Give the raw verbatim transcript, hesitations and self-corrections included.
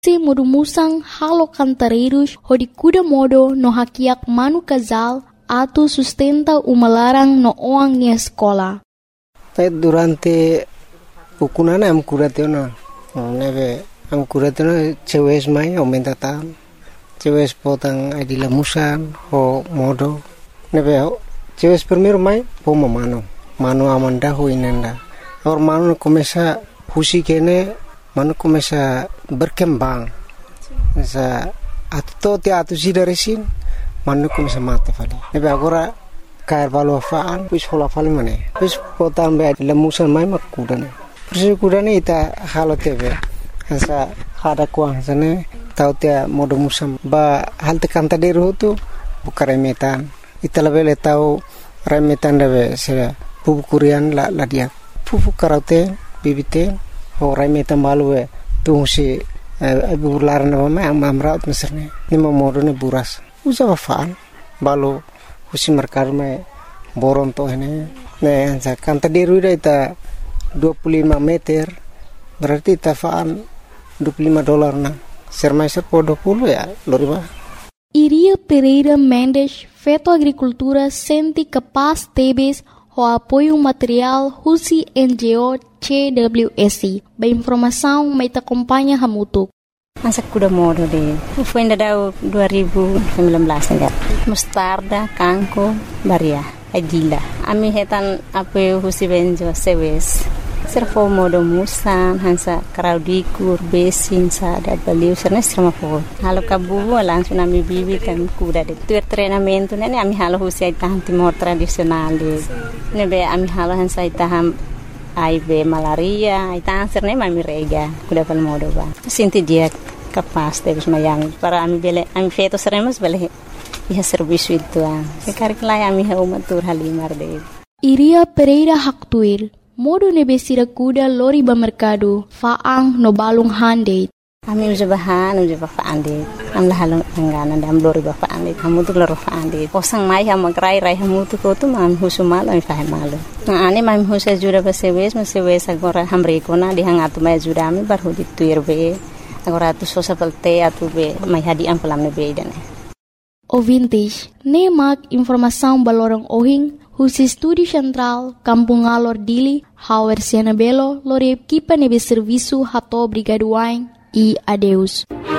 Si modu musang halo cantareiros ho di kuda modo no hakiak manu casal atau sustenta o melarang no oang nia sekolah. Tapi durante ukunana am kurate ona neve am kurate ona cewes mai aumenta tam cewes potang adila musan ho modo neve cewes primero mai po mano mano amanda ho inenda or mano começa husi kene mano começa berkembang sa atto te atu sidaresin mano começa mate fali nebe agora cair valo faan pus hola fali mane pus potan be la musan mai makudane persi kudane ita halo tebe sa hada kuang sane tau te modo musam ba halte kanta deru tu bukare metan ita lebele tau remetan debe se pupu kurian la la dia pupu karaute bibite ho remetan balue tu si abu larna mama am amraut meserne ni modo ne buras usa faan balu husi merkar me boron to ini ne sa kanta deru ita dua puluh lima meter berarti tafaan dua puluh lima dolar na sermaiser po dua puluh ya loriba. Iria Pereira Mendes, Feto Agricultura, sente capaz tebes o apoio material Husi N G O C W S I. Ba informação mai te acompanha hamutuk. Masa kuda modo de. Foi ainda dua ribu sembilan belas enggak. Mustarda, kangko, baria, adila. Ami hetan apoio Husi N G O sewes. Servo modo musan hansa kraudikur besin sa da baliu serna strama po halo kabu langsung ami bibi kan kuda de tu treinamento ne ami halo husi taham timor tradisional de ne be ami halo hansa taham ai be malaria ai taham serna ami rega kuda pal modo ba sinti dia capaz de mayang para ami bele ami feto seremos bele ia serviço itu ah sekar klai ami ha umatur halimar de Iria Pereira Haktuir modo nebesira kuda lori ba mercado faang no balung hande. Ami uja bahan uja ba faande. Am la halong angana dam lori ba faande. Hamu tu loro faande. Posang mai ha magrai rai hamu tu ko tu mam husu malo mi fahe malo. Na ane mam husa jura ba sewes ma sewes agora hamre ko na di hangatu mai jura mi bar hudi tuir be. Agora tu sosa pelte atu be mai hadi am pelam ne be dane. Ouvintes, ne mak informação balorong ohing Husi Studi Central, Kampung Alor Dili, Hauer Siana Belo, Lore Kipa Nebe Serviço Hato Brigaduain e adeus.